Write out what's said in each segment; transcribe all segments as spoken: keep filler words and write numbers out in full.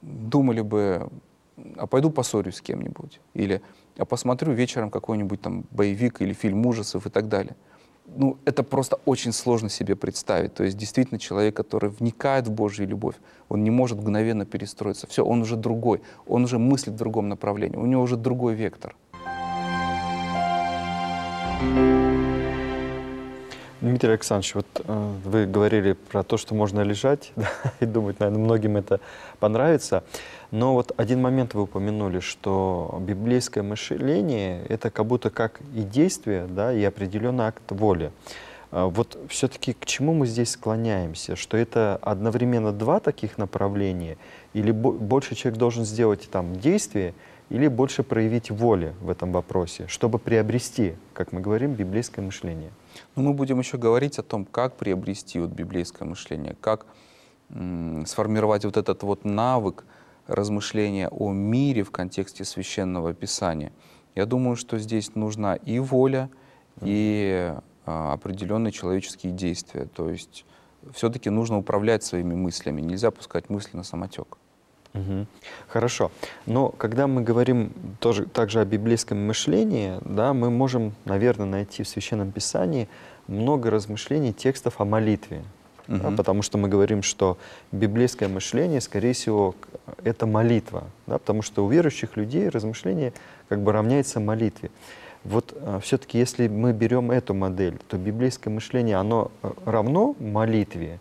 думали бы, а пойду поссорюсь с кем-нибудь, или а посмотрю вечером какой-нибудь там боевик или фильм ужасов и так далее. Ну, это просто очень сложно себе представить. То есть действительно человек, который вникает в Божью любовь, он не может мгновенно перестроиться. Все, он уже другой, он уже мыслит в другом направлении, у него уже другой вектор. Дмитрий Александрович, вот э, вы говорили про то, что можно лежать, да, и думать, наверное, многим это понравится. Но вот один момент вы упомянули, что библейское мышление — это как будто как и действие, да, и определенный акт воли. А вот все-таки к чему мы здесь склоняемся? Что это одновременно два таких направления? Или бо больше человек должен сделать там действие, или больше проявить воли в этом вопросе, чтобы приобрести, как мы говорим, библейское мышление? Но мы будем еще говорить о том, как приобрести вот библейское мышление, как м, сформировать вот этот вот навык размышления о мире в контексте Священного Писания. Я думаю, что здесь нужна и воля, и а, определенные человеческие действия. То есть все-таки нужно управлять своими мыслями, нельзя пускать мысли на самотек. Мгм. Хорошо. Но когда мы говорим тоже также о библейском мышлении, да, мы можем, наверное, найти в Священном Писании много размышлений, текстов о молитве. Да, Мгм. потому что мы говорим, что библейское мышление, скорее всего, к- это молитва. Да, потому что у верующих людей размышление как бы равняется молитве. Вот все-таки, если мы берем эту модель, то библейское мышление, оно э, равно молитве?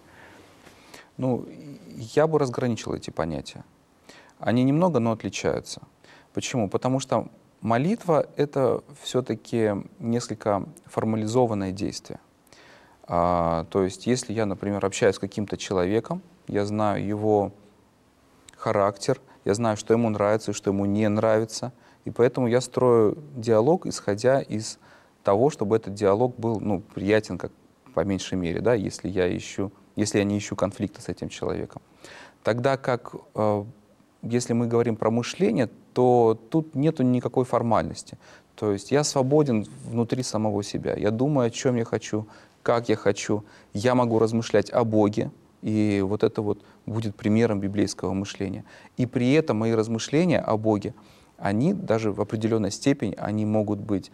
Ну, я бы разграничил эти понятия. Они немного, но отличаются. Почему? Потому что молитва — это все-таки несколько формализованное действие. А, то есть, если я, например, общаюсь с каким-то человеком, я знаю его характер, я знаю, что ему нравится и что ему не нравится, и поэтому я строю диалог, исходя из того, чтобы этот диалог был, ну, приятен, как по меньшей мере, да, если я ищу, если я не ищу конфликта с этим человеком. Тогда как, э, если мы говорим про мышление, то тут нету никакой формальности. То есть я свободен внутри самого себя. Я думаю, о чем я хочу, как я хочу. Я могу размышлять о Боге, и вот это вот будет примером библейского мышления. И при этом мои размышления о Боге, они даже в определенной степени, они могут быть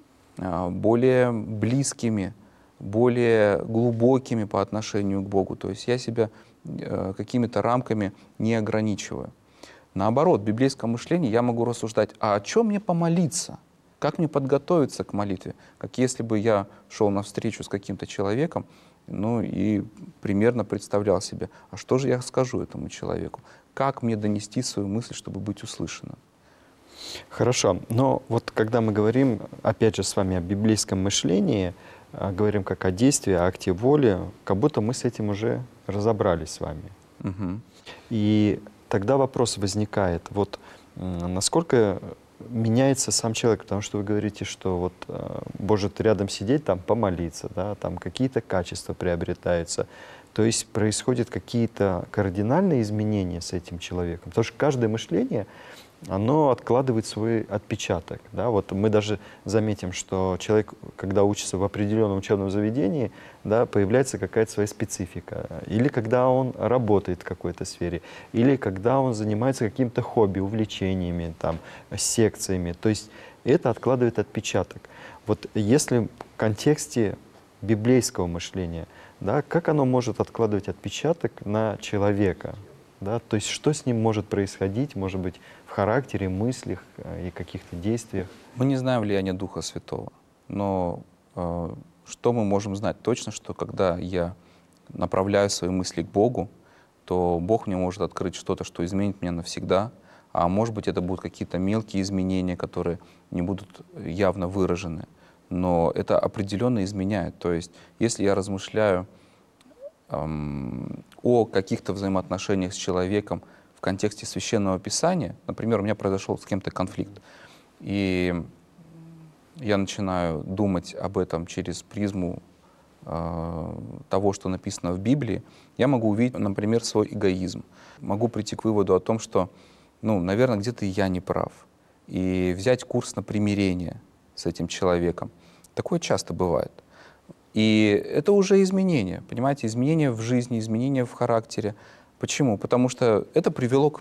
а, более близкими, более глубокими по отношению к Богу. То есть я себя э, какими-то рамками не ограничиваю. Наоборот, в библейском мышлении я могу рассуждать, а о чем мне помолиться? Как мне подготовиться к молитве? Как если бы я шел на встречу с каким-то человеком, ну и примерно представлял себе, а что же я скажу этому человеку? Как мне донести свою мысль, чтобы быть услышанным? Хорошо, но вот когда мы говорим, опять же, с вами о библейском мышлении, а, говорим как о действии, о акте воли, как будто мы с этим уже разобрались с вами. Мгм. И тогда вопрос возникает, вот м, насколько меняется сам человек, потому что вы говорите, что вот э, может рядом сидеть, там помолиться, да, там какие-то качества приобретаются, то есть происходят какие-то кардинальные изменения с этим человеком, потому что каждое мышление, оно откладывает свой отпечаток. Да? Вот мы даже заметим, что человек, когда учится в определенном учебном заведении, да, появляется какая-то своя специфика. Или когда он работает в какой-то сфере, или когда он занимается каким-то хобби, увлечениями, там, секциями. То есть это откладывает отпечаток. Вот если в контексте библейского мышления, да, как оно может откладывать отпечаток на человека? Да? То есть что с ним может происходить, может быть, в характере, мыслях э, и каких-то действиях? Мы не знаем влияния Духа Святого, но э, что мы можем знать точно, что когда я направляю свои мысли к Богу, то Бог мне может открыть что-то, что изменит меня навсегда, а может быть, это будут какие-то мелкие изменения, которые не будут явно выражены, но это определенно изменяет. То есть, если я размышляю эм, о каких-то взаимоотношениях с человеком в контексте Священного Писания, например, у меня произошел с кем-то конфликт, и я начинаю думать об этом через призму э, того, что написано в Библии, я могу увидеть, например, свой эгоизм. Могу прийти к выводу о том, что, ну, наверное, где-то и я не прав. И взять курс на примирение с этим человеком. Такое часто бывает. И это уже изменения, понимаете, изменения в жизни, изменения в характере. Почему? Потому что это привело к